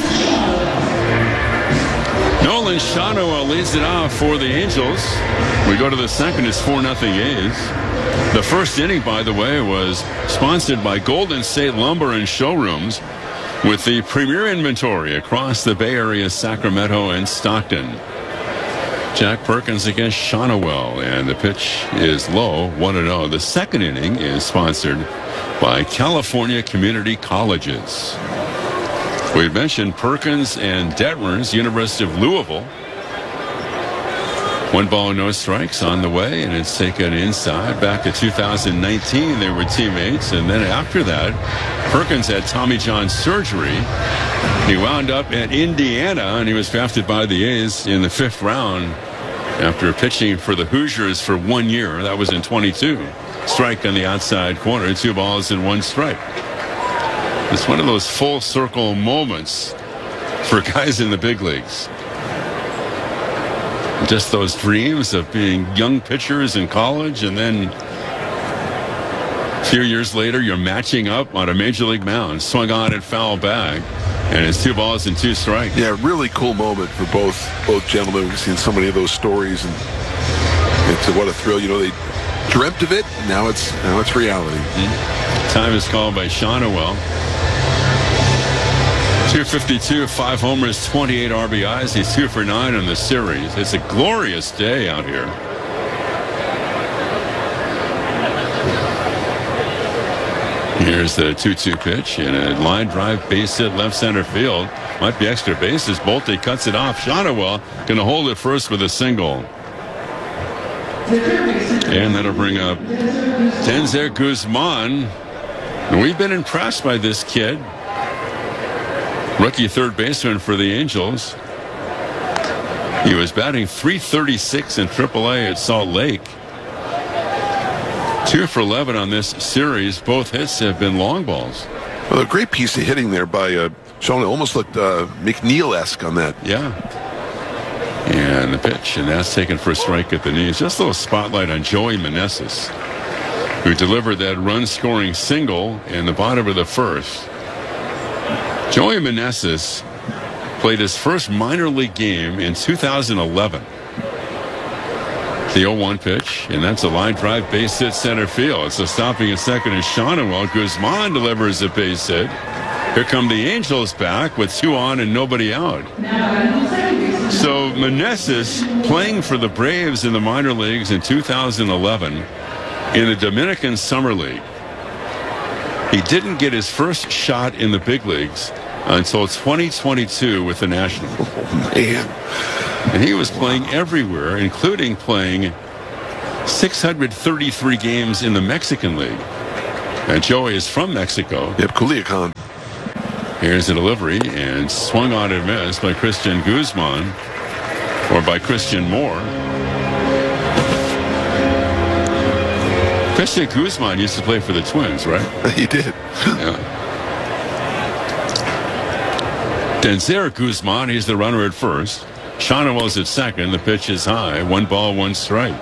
Nolan Shawnoa leads it off for the Angels. We go to the second. It's four nothing A's. The first inning, by the way, was sponsored by Golden State Lumber and Showrooms with the premier inventory across the Bay Area, Sacramento, and Stockton. Jack Perkins against Shawnoa, and the pitch is low, one and oh. The second inning is sponsored by California Community Colleges. We mentioned Perkins and Detmers, University of Louisville. One ball, no strikes on the way, and it's taken inside. Back to two thousand nineteen, they were teammates, and then after that, Perkins had Tommy John surgery. He wound up at Indiana, and he was drafted by the A's in the fifth round after pitching for the Hoosiers for one year. That was in twenty-two. Strike on the outside corner, two balls and one strike. It's one of those full circle moments for guys in the big leagues. Just those dreams of being young pitchers in college, and then a few years later, you're matching up on a major league mound. Swung on and foul back, and it's two balls and two strikes. Yeah, really cool moment for both both gentlemen. We've seen so many of those stories, and it's a, what a thrill. You know, they dreamt of it. Now it's now it's reality. Mm-hmm. Time is called by Shawnoa. two fifty-two, five homers, twenty-eight R B Is. He's two for nine in the series. It's a glorious day out here. Here's the two two pitch and a line drive base hit left center field. Might be extra bases. Bolte cuts it off. Shawnoa going to hold it first with a single. And that'll bring up Denzer Guzman. And we've been impressed by this kid. Rookie third baseman for the Angels. He was batting three thirty-six in triple A at Salt Lake. Two for eleven on this series. Both hits have been long balls. Well, a great piece of hitting there by uh, Sean. It almost looked uh, McNeil-esque on that. Yeah. And the pitch, and that's taken for a strike at the knees. Just a little spotlight on Joey Meneses. who delivered that run-scoring single in the bottom of the first. Joey Meneses played his first minor league game in two thousand eleven. The oh one pitch, and that's a line drive base hit center field. So stopping at second is Shawnuel. Guzman delivers a base hit. Here come the Angels back with two on and nobody out. So Meneses playing for the Braves in the minor leagues in two thousand eleven in the Dominican Summer League. He didn't get his first shot in the big leagues until twenty twenty-two with the Nationals. Oh, man. And he was playing everywhere, including playing six hundred thirty-three games in the Mexican League. And Joey is from Mexico. Yep, Culiacan. Here's a delivery, and swung on and missed by Christian Guzman, or by Christian Moore. Christian Guzman used to play for the Twins, right? He did. Yeah. Denzer Guzman, he's the runner at first. Shawnuel's at second. The pitch is high. One ball, one strike.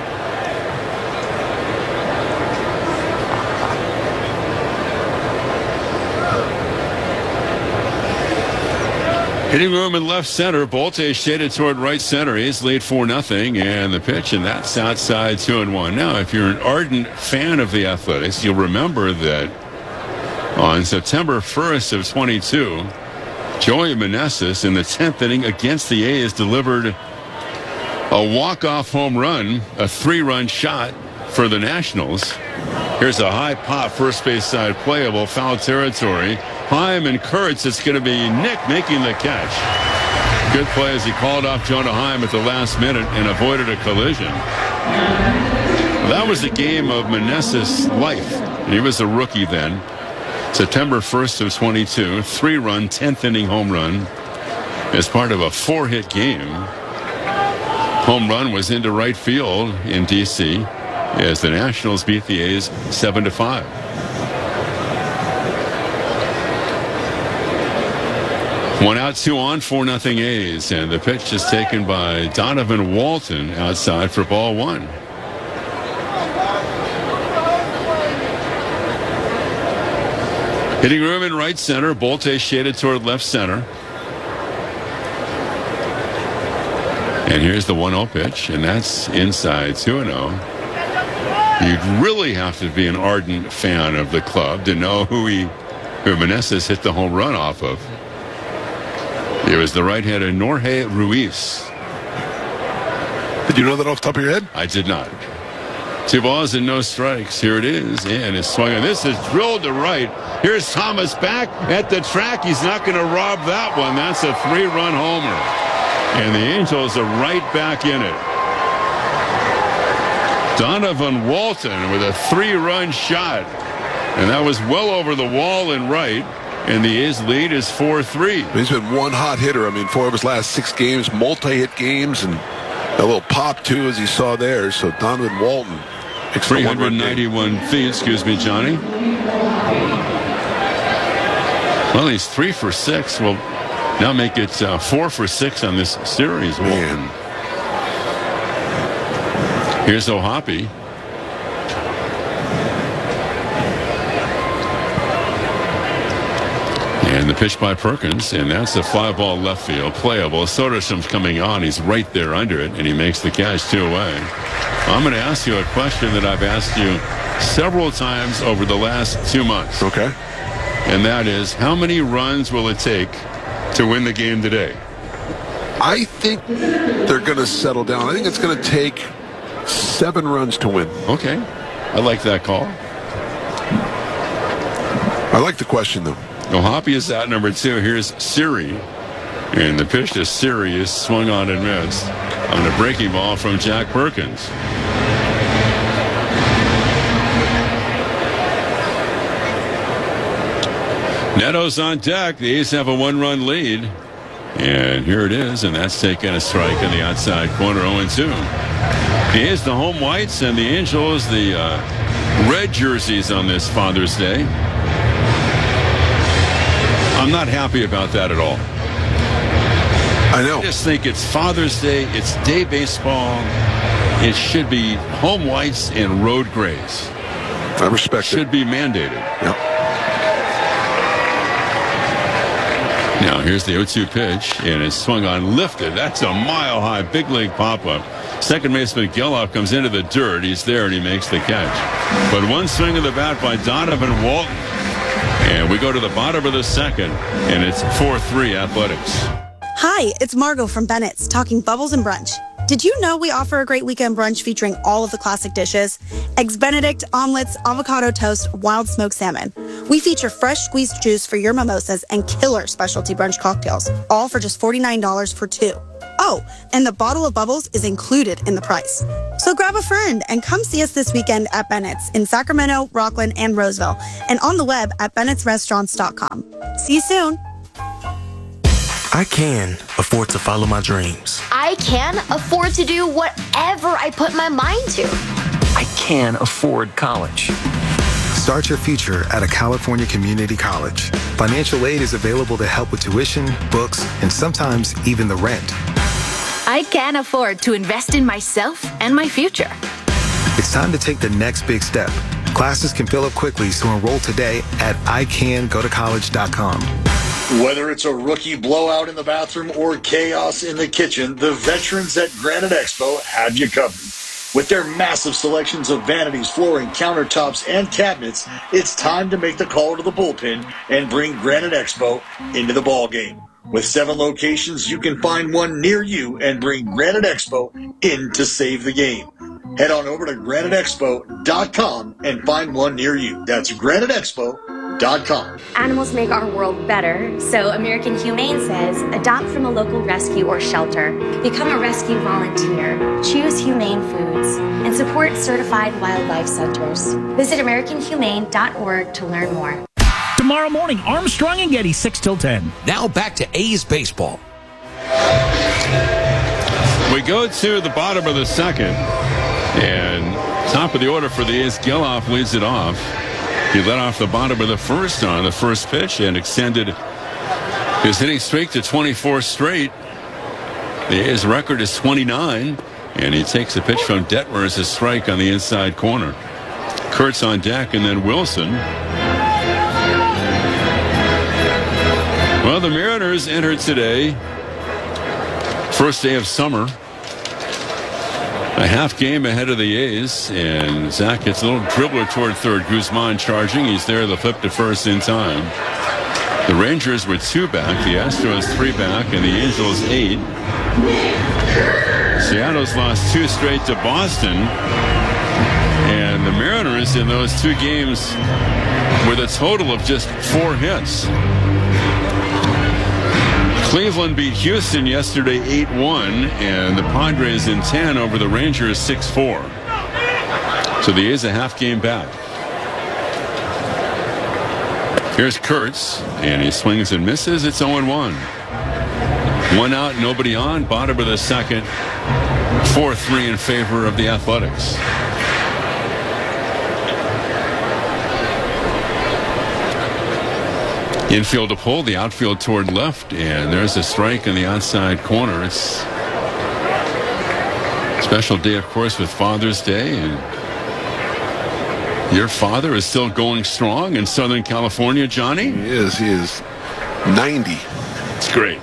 Hitting room in left center. Bolte shaded toward right center. He's lead four nothing, and the pitch, and that's outside two and one. Now, if you're an ardent fan of the Athletics, you'll remember that on September first of twenty-two, Joey Meneses in the tenth inning against the A's delivered a walk-off home run, a three-run shot for the Nationals. Here's a high pop, first base side playable, foul territory. Heim and Kurtz, it's going to be Nick making the catch. Good play as he called off Jonah Heim at the last minute and avoided a collision. That was the game of Meneses' life. He was a rookie then. September first of twenty-two, three-run, tenth inning home run as part of a four-hit game. Home run was into right field in D C as the Nationals beat the A's seven to five. One out, two on, four nothing A's, and the pitch is taken by Donovan Walton outside for ball one. Hitting room in right center. Bolte shaded toward left center. And here's the one oh pitch, and that's inside two and oh. You'd really have to be an ardent fan of the club to know who he, who Meneses hit the home run off of. It was the right-hander Jorge Ruiz. Did you know that off the top of your head? I did not. Two balls and no strikes. Here it is, and it's swung on. This is drilled to right. Here's Thomas back at the track. He's not going to rob that one. That's a three-run homer. And the Angels are right back in it. Donovan Walton with a three-run shot. And that was well over the wall and right. And the A's lead is four three. He's been one hot hitter. I mean, four of his last six games, multi-hit games, and a little pop, too, as he saw there. So Donovan Walton. three hundred ninety-one feet, excuse me, Johnny. Well, he's three for six. Well, now make it uh, four for six on this series. Man. Here's O'Hoppe. And the pitch by Perkins, and that's a fly ball left field, playable. Sodersham's coming on. He's right there under it, and he makes the catch two away. I'm going to ask you a question that I've asked you several times over the last two months. Okay. And that is, how many runs will it take to win the game today? I think they're going to settle down. I think it's going to take seven runs to win. Okay. I like that call. I like the question, though. O'Hoppe is out number two. Here's Siri. And the pitch to Siri is swung on and missed on a breaking ball from Jack Perkins. Neto's on deck. The A's have a one-run lead. And here it is, and that's taking a strike in the outside corner, oh and two. The A's the home whites, and the Angels the uh, red jerseys on this Father's Day. I'm not happy about that at all. I know. I just think it's Father's Day. It's day baseball. It should be home whites and road grays. I respect Should it. be mandated. Yep. Now, here's the oh two pitch, and it's swung on, lifted. That's a mile-high, big league pop-up. Second baseman Geloff comes into the dirt. He's there, and he makes the catch. But one swing of the bat by Donovan Walton. And we go to the bottom of the second, and it's four three Athletics. Hi, it's Margot from Bennett's, talking Bubbles and Brunch. Did you know we offer a great weekend brunch featuring all of the classic dishes? Eggs Benedict, omelets, avocado toast, wild smoked salmon. We feature fresh squeezed juice for your mimosas and killer specialty brunch cocktails, all for just forty-nine dollars for two. Oh, and the bottle of Bubbles is included in the price. So grab a friend and come see us this weekend at Bennett's in Sacramento, Rockland, and Roseville, and on the web at bennetts restaurants dot com. See you soon. I can afford to follow my dreams. I can afford to do whatever I put my mind to. I can afford college. Start your future at a California community college. Financial aid is available to help with tuition, books, and sometimes even the rent. I can afford to invest in myself and my future. It's time to take the next big step. Classes can fill up quickly, so enroll today at i can go to college dot com. Whether it's a rookie blowout in the bathroom or chaos in the kitchen, the veterans at Granite Expo have you covered. With their massive selections of vanities, flooring, countertops, and cabinets, it's time to make the call to the bullpen and bring Granite Expo into the ballgame. With seven locations, you can find one near you and bring Granite Expo in to save the game. Head on over to granite expo dot com and find one near you. That's granite expo dot com. Animals make our world better, so American Humane says adopt from a local rescue or shelter, become a rescue volunteer, choose humane foods, and support certified wildlife centers. Visit american humane dot org to learn more. Tomorrow morning, Armstrong and Getty, six till ten. Now back to A's baseball. We go to the bottom of the second, and top of the order for the A's, Geloff leads it off. He led off the bottom of the first on the first pitch and extended his hitting streak to twenty-four straight. The A's record is twenty-nine, and he takes a pitch from Detmer as a strike on the inside corner. Kurtz on deck, and then Wilson. Well, the Mariners entered today, first day of summer, a half game ahead of the A's, and Zach gets a little dribbler toward third. Guzman charging. He's there. The flip to first in time. The Rangers were two back. The Astros three back, and the Angels eight. Seattle's lost two straight to Boston, and the Mariners in those two games with a total of just four hits. Cleveland beat Houston yesterday eight one, and the Padres in ten over the Rangers six four. So the A's a half game back. Here's Kurtz, and he swings and misses. It's oh one. One out, nobody on. Bottom of the second. four three in favor of the Athletics. Infield to pull, the outfield toward left, and there's a strike in the outside corner. It's a special day, of course, with Father's Day, and your father is still going strong in Southern California, Johnny? He is. He is ninety. It's great.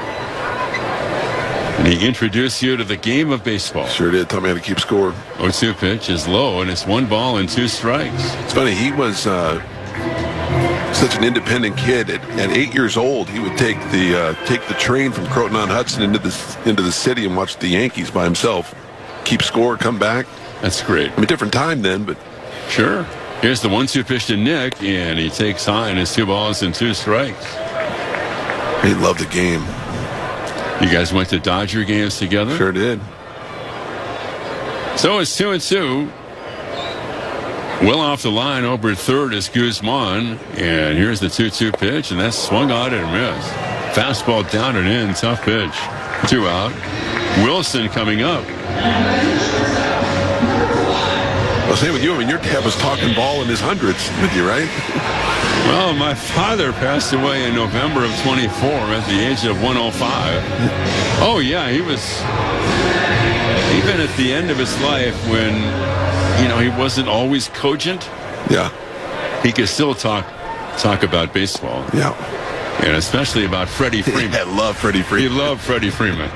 And he introduced you to the game of baseball. Sure did. Taught me how to keep score. oh two pitch is low, and it's one ball and two strikes. It's funny. He was uh, such an independent kid. At, at eight years old, he would take the uh, take the train from Croton on Hudson into the into the city and watch the Yankees by himself, keep score, come back. That's great. I mean, different time then, but sure. Here's the one two pitch to Nick, and he takes high, and it's two balls and two strikes. He loved the game. You guys went to Dodger games together? Sure did. So it's two and two. Well off the line over at third is Guzman. And here's the two two pitch, and that's swung out and missed. Fastball down and in. Tough pitch. Two out. Wilson coming up. Well, same with you. I mean, your dad was talking ball in his hundreds with you, right? Well, my father passed away in November of twenty-four at the age of one oh five. Oh, yeah, he was even at the end of his life when, you know, he wasn't always cogent. Yeah. He could still talk talk about baseball. Yeah. And especially about Freddie Freeman. I love Freddie Freeman. He loved Freddie Freeman.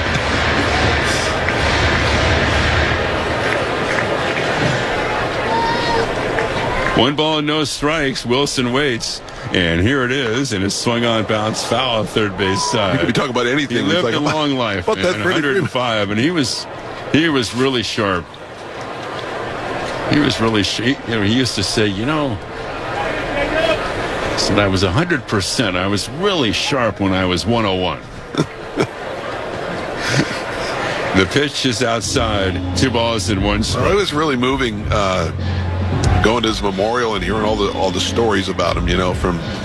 One ball and no strikes. Wilson waits. And here it is, and it's swung on, bounce foul, third base side. You could be talking about anything. He lived like, a long life, but man, one oh five, and he was, he was really sharp. He was really, sh- you know, he used to say, you know, he said I was one hundred percent. I was really sharp when I was one oh one. The pitch is outside, two balls and one strike. Well, it was really moving. Uh, going to his memorial and hearing all the all the stories about him, you know, from